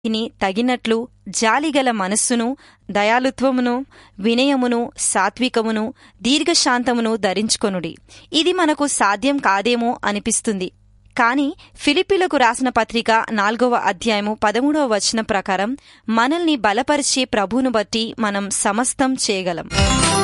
తగినట్లు జాలిగల మనస్సును, దయాలుత్వమును, వినయమును, సాత్వికమును, దీర్ఘశాంతమును ధరించుకొనుడి. ఇది మనకు సాధ్యం కాదేమో అనిపిస్తుంది. కాని ఫిలిప్పీలకు రాసిన పత్రిక 4వ అధ్యాయము 13వ వచనం ప్రకారం మనల్ని బలపరిచే ప్రభువును బట్టి మనం సమస్తం చేయగలం.